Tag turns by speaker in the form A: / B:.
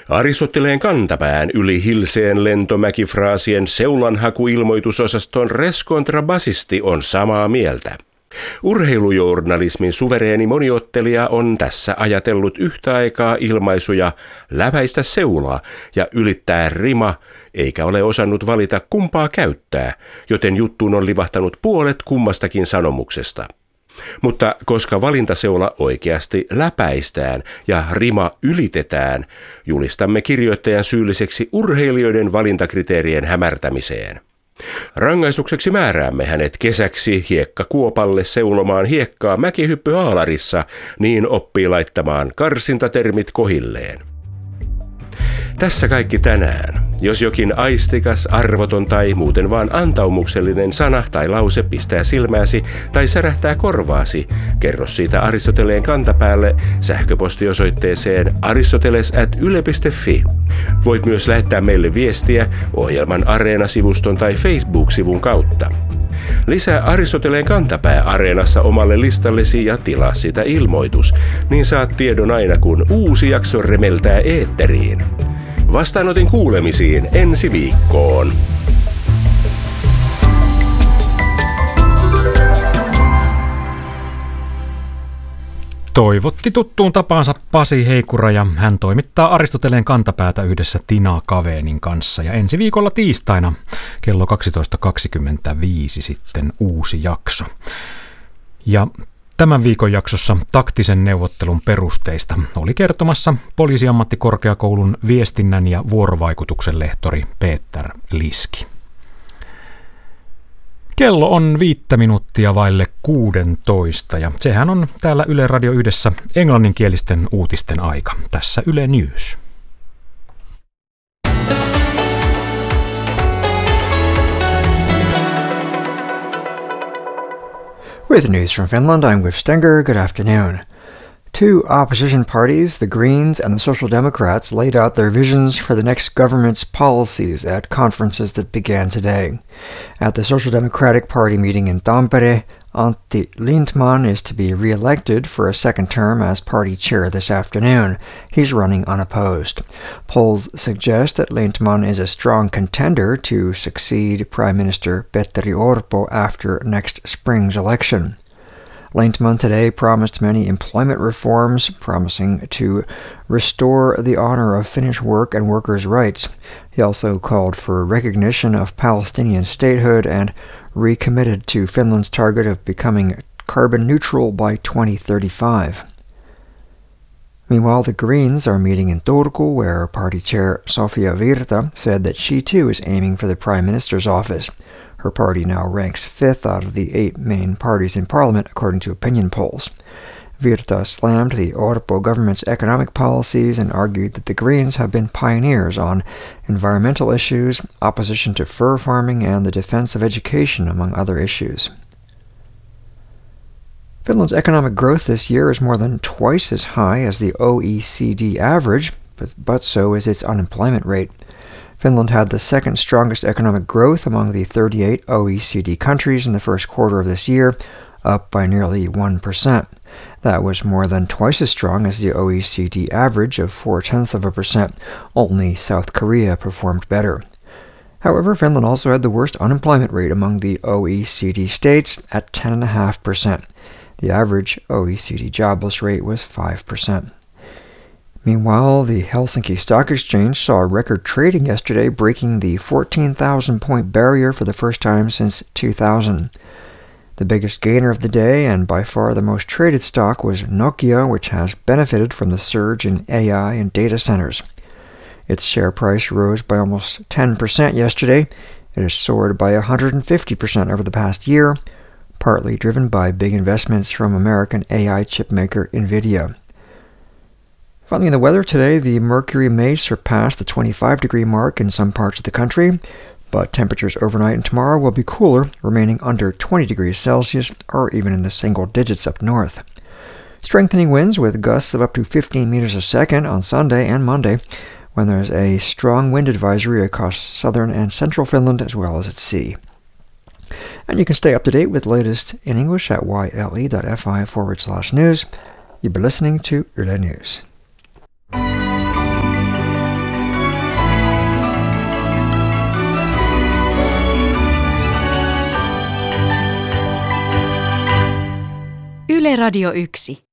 A: Aristoteleen kantapään yli hilseen lentomäkifraasien seulanhakuilmoitusosaston reskontrabasisti on samaa mieltä. Urheilujournalismin suvereeni moniottelija on tässä ajatellut yhtä aikaa ilmaisuja läpäistä seulaa ja ylittää rima, eikä ole osannut valita kumpaa käyttää, joten juttuun on livahtanut puolet kummastakin sanomuksesta. Mutta koska valintaseula oikeasti läpäistään ja rima ylitetään, julistamme kirjoittajan syylliseksi urheilijoiden valintakriteerien hämärtämiseen. Rangaistukseksi määräämme hänet kesäksi hiekkakuopalle seulomaan hiekkaa mäkihyppyhaalarissa, niin oppii laittamaan karsintatermit kohilleen. Tässä kaikki tänään. Jos jokin aistikas, arvoton tai muuten vaan antaumuksellinen sana tai lause pistää silmääsi tai särähtää korvaasi, kerro siitä Aristoteleen kantapäälle sähköpostiosoitteeseen aristoteles@yle.fi. Voit myös lähettää meille viestiä ohjelman Areena-sivuston tai Facebook-sivun kautta. Lisää Aristoteleen kantapää Areenassa omalle listallesi ja tilaa sitä ilmoitus, niin saat tiedon aina kun uusi jakso remeltää eetteriin. Vastaanotin kuulemisiin ensi viikkoon.
B: Toivotti tuttuun tapaansa Pasi Heikura ja hän toimittaa Aristoteleen kantapäätä yhdessä Tina Kaveenin kanssa. Ja ensi viikolla tiistaina kello 12.25 sitten uusi jakso. Ja tämän viikon jaksossa taktisen neuvottelun perusteista oli kertomassa Poliisiammattikorkeakoulun viestinnän ja vuorovaikutuksen lehtori Peter Liski. Kello on 5 minuuttia vaille 16 ja sehän on täällä Yle Radio 1 englanninkielisten uutisten aika. Tässä Yle News.
C: With news from Finland, I'm Wilf Stenger. Good afternoon. Two opposition parties, the Greens and the Social Democrats, laid out their visions for the next government's policies at conferences that began today. At the Social Democratic Party meeting in Tampere, Antti Lindtman is to be re-elected for a second term as party chair this afternoon. He's running unopposed. Polls suggest that Lindtman is a strong contender to succeed Prime Minister Petteri Orpo after next spring's election. Lindtman today promised many employment reforms, promising to restore the honor of Finnish work and workers' rights. He also called for recognition of Palestinian statehood and recommitted to Finland's target of becoming carbon neutral by 2035. Meanwhile, the Greens are meeting in Turku, where party chair Sofia Virta said that she too is aiming for the Prime Minister's office. Her party now ranks 5th out of the 8 main parties in parliament, according to opinion polls. Virta slammed the Orpo government's economic policies and argued that the Greens have been pioneers on environmental issues, opposition to fur farming, and the defense of education, among other issues. Finland's economic growth this year is more than twice as high as the OECD average, but so is its unemployment rate. Finland had the second strongest economic growth among the 38 OECD countries in the first quarter of this year, up by nearly 1%. That was more than twice as strong as the OECD average of 0.4%. Only South Korea performed better. However, Finland also had the worst unemployment rate among the OECD states at 10.5%. The average OECD jobless rate was 5%. Meanwhile, the Helsinki Stock Exchange saw record trading yesterday, breaking the 14,000-point barrier for the first time since 2000. The biggest gainer of the day, and by far the most traded stock, was Nokia, which has benefited from the surge in AI and data centers. Its share price rose by almost 10% yesterday. It has soared by 150% over the past year, partly driven by big investments from American AI chipmaker NVIDIA. Finally, in the weather today, the mercury may surpass the 25-degree mark in some parts of the country, but temperatures overnight and tomorrow will be cooler, remaining under 20 degrees Celsius or even in the single digits up north. Strengthening winds with gusts of up to 15 meters a second on Sunday and Monday, when there's a strong wind advisory across southern and central Finland as well as at sea. And you can stay up to date with the latest in English at yle.fi/news. You've been listening to Yle News.
D: Yle Radio 1.